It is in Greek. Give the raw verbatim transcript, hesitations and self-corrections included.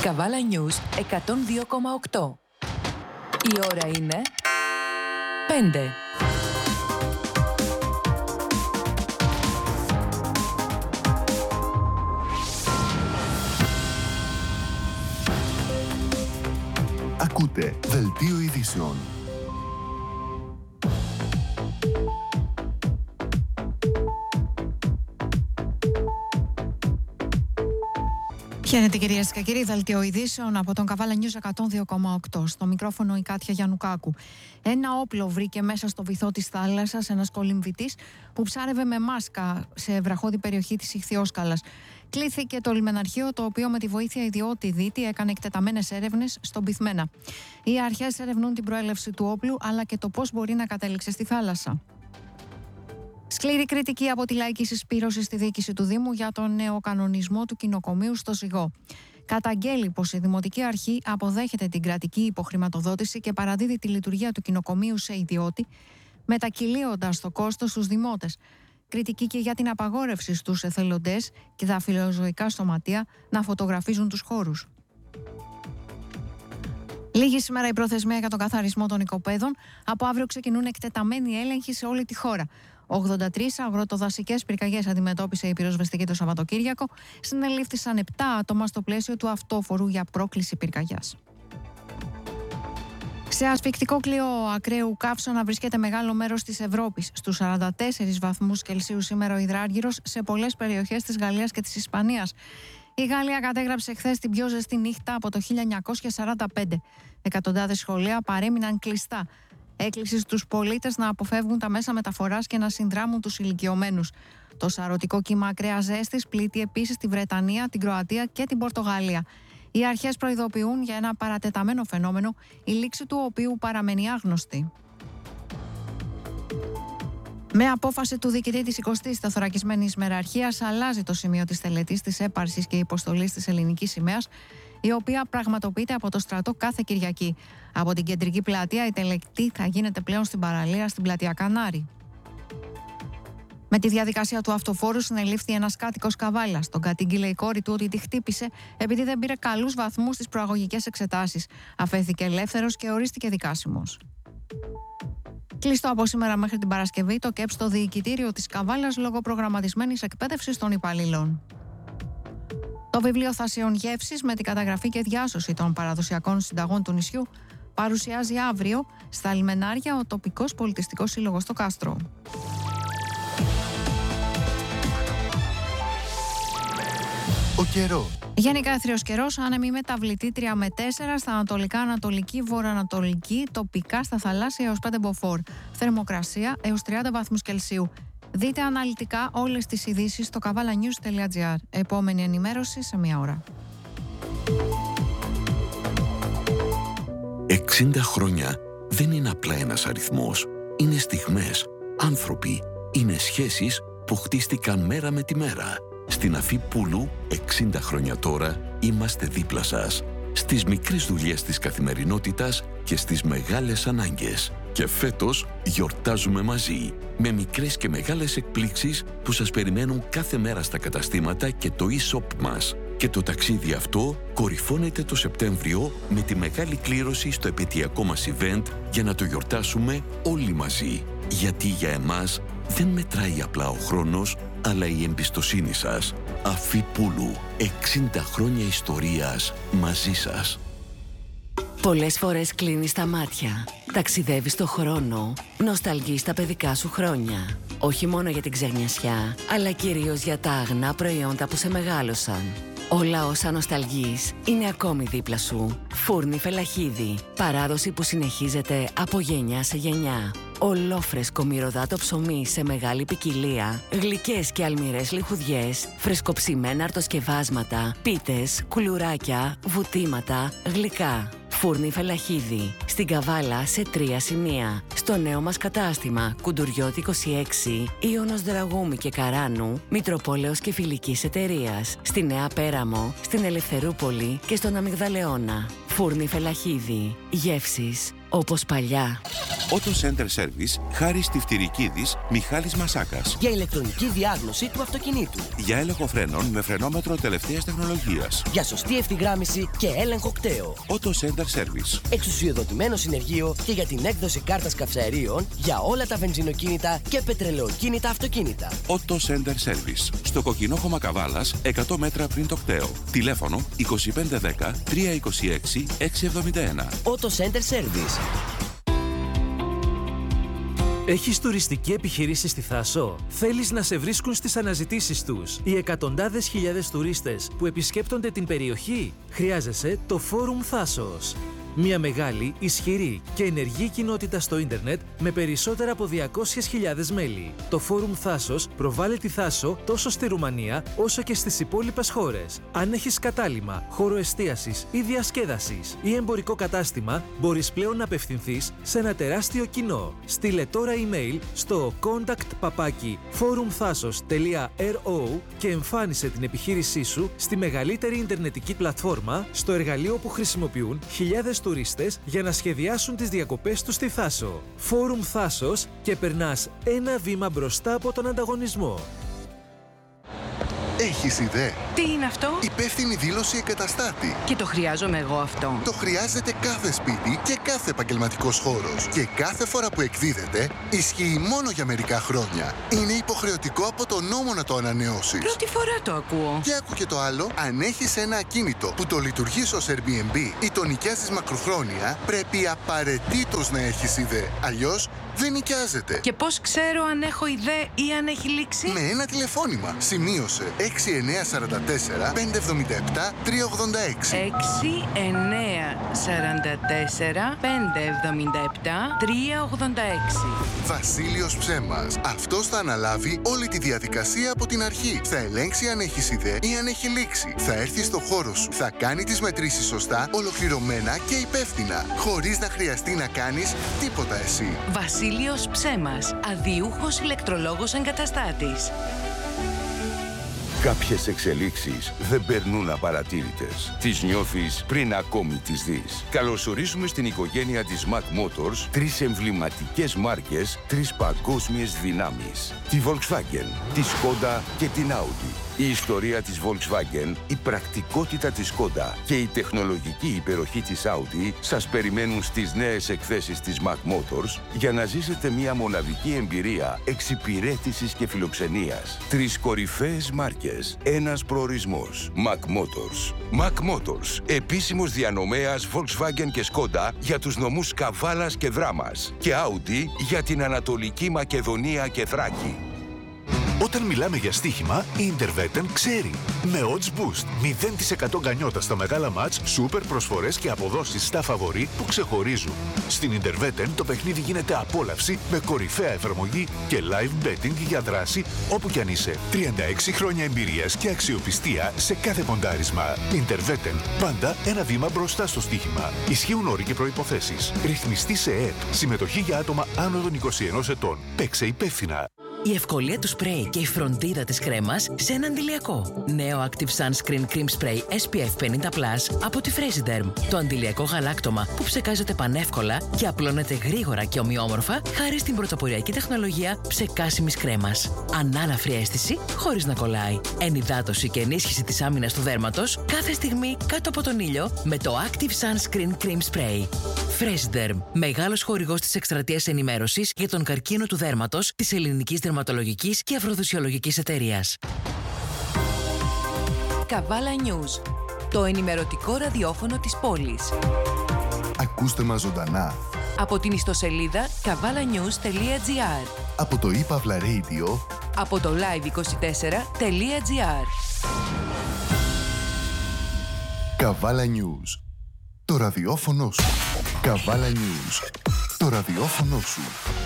Καβάλα News εκατόν δύο κόμμα οκτώ. Η ώρα είναι πέντε. Ακούτε Δελτίο Ειδήσεων. Χαίρετε κυρίες και κύριοι, Δελτίο Ειδήσεων από τον Καβάλα News εκατόν δύο κόμμα οκτώ. Στο μικρόφωνο η Κάτια Γιαννουκάκου. Ένα όπλο βρήκε μέσα στο βυθό της θάλασσας ένας κολυμβητής που ψάρευε με μάσκα σε βραχώδη περιοχή της Ιχθυόσκαλας. Κλήθηκε το λιμεναρχείο, το οποίο με τη βοήθεια ιδιώτη δίτη έκανε εκτεταμένες έρευνες στον πυθμένα. Οι αρχές ερευνούν την προέλευση του όπλου αλλά και το πώς μπορεί να κατέληξε στη θάλασσα. Σκληρή κριτική από τη λαϊκή συσπήρωση στη διοίκηση του Δήμου για τον νέο κανονισμό του κοινοκομείου στο Ζυγό. Καταγγέλει πως η Δημοτική Αρχή αποδέχεται την κρατική υποχρηματοδότηση και παραδίδει τη λειτουργία του κοινοκομείου σε ιδιώτη, μετακυλίοντας το κόστος στους δημότες. Κριτική και για την απαγόρευση στους εθελοντές και τα φιλοζωικά σωματεία να φωτογραφίζουν τους χώρους. Λίγη σήμερα η προθεσμία για τον καθαρισμό των οικοπαίδων. Από αύριο ξεκινούν εκτεταμένοι έλεγχοι σε όλη τη χώρα. ογδόντα τρεις αγροτοδασικές πυρκαγιές αντιμετώπισε η πυροσβεστική το Σαββατοκύριακο. Συνελήφθησαν επτά άτομα στο πλαίσιο του αυτόφορου για πρόκληση πυρκαγιάς. Σε ασφυκτικό κλειό ακραίου καύσωνα βρίσκεται μεγάλο μέρος της Ευρώπης. Στους σαράντα τέσσερις βαθμούς Κελσίου σήμερα ο υδράργυρος σε πολλές περιοχές της Γαλλίας και της Ισπανίας. Η Γαλλία κατέγραψε χθες την πιο ζεστή νύχτα από το χίλια εννιακόσια σαράντα πέντε. Εκατοντάδες σχολεία παρέμειναν κλειστά. Έκκληση στους πολίτες να αποφεύγουν τα μέσα μεταφοράς και να συνδράμουν τους ηλικιωμένους. Το σαρωτικό κύμα ακραίας ζέστης πλήττει επίσης τη Βρετανία, την Κροατία και την Πορτογαλία. Οι αρχές προειδοποιούν για ένα παρατεταμένο φαινόμενο, η λήξη του οποίου παραμένει άγνωστη. Με απόφαση του διοικητή της εικοστής τεθωρακισμένης μεραρχίας αλλάζει το σημείο της τελετής, της έπαρσης και υποστολής της ελληνικής σημαίας, η οποία πραγματοποιείται από το στρατό κάθε Κυριακή. Από την κεντρική πλατεία η τελετή θα γίνεται πλέον στην παραλία στην πλατεία Κανάρη. Με τη διαδικασία του αυτοφόρου συνελήφθη ένας κάτοικος Καβάλας. Τον κατήγγειλε η κόρη του ότι τη χτύπησε επειδή δεν πήρε καλούς βαθμούς στις προαγωγικές εξετάσεις. Αφέθηκε ελεύθερος και ορίστηκε δικάσιμος. Κλειστό από σήμερα μέχρι την Παρασκευή το ΚΕΠ στο διοικητήριο της Καβάλας λόγω προγραμματισμένης εκπαίδευσης των υπαλλήλων. Το βιβλίο Θασιών Γεύσης με την καταγραφή και διάσωση των παραδοσιακών συνταγών του νησιού παρουσιάζει αύριο στα λιμενάρια ο τοπικός πολιτιστικός σύλλογος στο Κάστρο. Ο καιρός. Γενικά αιθριος καιρός, άνεμη μεταβλητή τρία με τέσσερα, στα ανατολικά, ανατολική, βορειοανατολική, τοπικά στα θαλάσσια έως πέντε μποφόρ. Θερμοκρασία έως τριάντα βαθμούς Κελσίου. Δείτε αναλυτικά όλες τις ειδήσεις στο καβάλα-news τελεία gr. Επόμενη ενημέρωση σε μία ώρα. εξήντα χρόνια δεν είναι απλά ένας αριθμός. Είναι στιγμές, άνθρωποι, είναι σχέσεις που χτίστηκαν μέρα με τη μέρα. Στην Αφή Πούλου, εξήντα χρόνια τώρα, είμαστε δίπλα σας. Στις μικρές δουλειές της καθημερινότητας και στις μεγάλες ανάγκες. Και φέτος γιορτάζουμε μαζί, με μικρές και μεγάλες εκπλήξεις που σας περιμένουν κάθε μέρα στα καταστήματα και το e-shop μας. Και το ταξίδι αυτό κορυφώνεται το Σεπτέμβριο με τη μεγάλη κλήρωση στο επαιτειακό μας event για να το γιορτάσουμε όλοι μαζί. Γιατί για εμάς δεν μετράει απλά ο χρόνος, αλλά η εμπιστοσύνη σας. Αφή Πούλου, εξήντα χρόνια ιστορίας μαζί σας. Πολλές φορές κλείνεις τα μάτια, ταξιδεύεις το χρόνο, νοσταλγείς τα παιδικά σου χρόνια. Όχι μόνο για την ξενιασιά, αλλά κυρίως για τα αγνά προϊόντα που σε μεγάλωσαν. Όλα όσα νοσταλγείς είναι ακόμη δίπλα σου. Φούρνη Φελαχίδη, παράδοση που συνεχίζεται από γενιά σε γενιά. Ολόφρεσκο μυρωδάτο ψωμί σε μεγάλη ποικιλία, γλυκές και αλμυρές λιχουδιές, φρεσκοψημένα αρτοσκευάσματα, πίτες, κουλουράκια, βουτήματα, γλυκά. Φούρνη Φελαχίδη, στην Καβάλα σε τρία σημεία. Στο νέο μας κατάστημα Κουντουριώτη είκοσι έξι, Ιωνος Δραγούμη και Καράνου, Μητροπόλεως και Φιλικής Εταιρείας. Στη Νέα Πέραμο, στην Ελευθερούπολη και στον Αμυγδαλεώνα. Φούρνη Φελαχίδη, γεύσεις όπως παλιά. Auto Center Service, Χάρης Τυφτυρικίδης, Μιχάλης Μασάκας. Για ηλεκτρονική διάγνωση του αυτοκινήτου. Για έλεγχο φρένων με φρενόμετρο τελευταίας τεχνολογίας. Για σωστή ευθυγράμμιση και έλεγχο κταίου. Auto Center Service. Εξουσιοδοτημένο συνεργείο και για την έκδοση κάρτας καυσαερίων για όλα τα βενζινοκίνητα και πετρελαιοκίνητα αυτοκίνητα. Auto Center Service. Στο Κοκκινόχωμα Καβάλας, εκατό μέτρα πριν το κταίο. Τηλέφωνο είκοσι πέντε δέκα τριακόσια είκοσι έξι εξακόσια εβδομήντα ένα. Auto Center Service. Έχεις τουριστική επιχειρήση στη Θάσο? Θέλεις να σε βρίσκουν στις αναζητήσεις τους οι εκατοντάδες χιλιάδες τουρίστες που επισκέπτονται την περιοχή? Χρειάζεσαι το Φόρουμ Θάσος. Μια μεγάλη, ισχυρή και ενεργή κοινότητα στο ίντερνετ με περισσότερα από διακόσιες χιλιάδες μέλη. Το Φόρουμ Θάσος προβάλλει τη Θάσο τόσο στη Ρουμανία όσο και στις υπόλοιπες χώρες. Αν έχεις κατάλημα, χώρο εστίασης ή διασκέδασης ή εμπορικό κατάστημα, μπορείς πλέον να απευθυνθείς σε ένα τεράστιο κοινό. Στείλε τώρα email στο contact παπάκι forumthasos τελεία ρο και εμφάνισε την επιχείρησή σου στη μεγαλύτερη ιντερνετική πλατφόρμα, στο εργαλείο που χρησιμοποιούν χιλιάδες τουρίστες για να σχεδιάσουν τις διακοπές τους στη Θάσο. Φόρουμ Θάσος και περνάς ένα βήμα μπροστά από τον ανταγωνισμό. Έχεις ιδέα? Τι είναι αυτό? Υπεύθυνη δήλωση εγκαταστάτη. Και το χρειάζομαι εγώ αυτό. Το χρειάζεται κάθε σπίτι και κάθε επαγγελματικός χώρος. Και κάθε φορά που εκδίδεται, ισχύει μόνο για μερικά χρόνια. Είναι υποχρεωτικό από τον νόμο να το ανανεώσεις. Πρώτη φορά το ακούω. Και άκου και το άλλο, αν έχεις ένα ακίνητο που το λειτουργείς ως Airbnb ή το νοικιάζεις μακροχρόνια, πρέπει απαραίτητος να έχεις ιδέα. Αλλιώς δεν νοικιάζεται. Και πώς ξέρω αν έχω ιδέα ή αν έχει λήξει? Με ένα τηλεφώνημα. Σημείωσε έξι εννιά τέσσερα τέσσερα πέντε εβδομήντα επτά τρία ογδόντα έξι. έξι εννιά τέσσερα τέσσερα πέντε εβδομήντα επτά τρία ογδόντα έξι. Βασίλειος Ψέμας. Αυτός θα αναλάβει όλη τη διαδικασία από την αρχή. Θα ελέγξει αν έχεις ιδέα ή αν έχει λήξει. Θα έρθει στο χώρο σου. Θα κάνει τις μετρήσεις σωστά, ολοκληρωμένα και υπεύθυνα. Χωρίς να χρειαστεί να κάνεις τίποτα εσύ. Βασίλειος Ψέμας, αδιούχος ηλεκτρολόγος εγκαταστάτης. Κάποιες εξελίξεις δεν περνούν απαρατήρητες. Τις νιώθεις πριν ακόμη τις δεις. Καλωσορίζουμε στην οικογένεια της Mac Motors τρεις εμβληματικές μάρκες, τρεις παγκόσμιες δυνάμεις. Τη Volkswagen, τη Skoda και την Audi. Η ιστορία της Volkswagen, η πρακτικότητα της Skoda και η τεχνολογική υπεροχή της Audi σας περιμένουν στις νέες εκθέσεις της Mac Motors για να ζήσετε μια μοναδική εμπειρία εξυπηρέτησης και φιλοξενίας. Τρεις κορυφαίες μάρκες, ένας προορισμός. Mac Motors. Mac Motors, επίσημος διανομέας Volkswagen και Skoda για τους νομούς Καβάλας και Δράμας και Audi για την Ανατολική Μακεδονία και Θράκη. Όταν μιλάμε για στοίχημα, η Intervetten ξέρει. Με odds boost, μηδέν τοις εκατό γκανιότα στα μεγάλα μάτς, σούπερ προσφορές και αποδόσεις στα φαβορί που ξεχωρίζουν. Στην Intervetten το παιχνίδι γίνεται απόλαυση με κορυφαία εφαρμογή και live betting για δράση όπου κι αν είσαι. τριάντα έξι χρόνια εμπειρίας και αξιοπιστία σε κάθε ποντάρισμα. Intervetten, πάντα ένα βήμα μπροστά στο στοίχημα. Ισχύουν όροι και προϋποθέσεις. Ρυθμιστή σε ΕΕΠ. Συμμετοχή για άτομα άνω των είκοσι ενός ετών. Παίξε υπεύθυνα. Η ευκολία του σπρέι και η φροντίδα της κρέμας σε ένα αντιλιακό. Νέο Active Sunscreen Cream Spray ες πι εφ πενήντα πλας από τη Fresiderm. Το αντιλιακό γαλάκτωμα που ψεκάζεται πανεύκολα και απλώνεται γρήγορα και ομοιόμορφα χάρη στην πρωτοποριακή τεχνολογία ψεκάσιμης κρέμας. Ανάλαφρη αίσθηση χωρίς να κολλάει. Ενυδάτωση και ενίσχυση της άμυνας του δέρματος κάθε στιγμή κάτω από τον ήλιο με το Active Sunscreen Cream Spray. Fresiderm. Μεγάλος χορηγός της εκστρατείας ενημέρωσης για τον καρκίνο του δέρματος της ελληνικής δερματολογικής και αφροδισιολογικής εταιρείας. Καβάλα News, το ενημερωτικό ραδιόφωνο της πόλης. Ακούστε μας ζωντανά Από την ιστοσελίδα καβάλα νιούς τελεία τζι άρ, από το ePavla Radio, από το live είκοσι τέσσερα τελεία τζι άρ. Καβάλα News. Το ραδιόφωνο σου. Καβάλα News. Το ραδιόφωνο σου.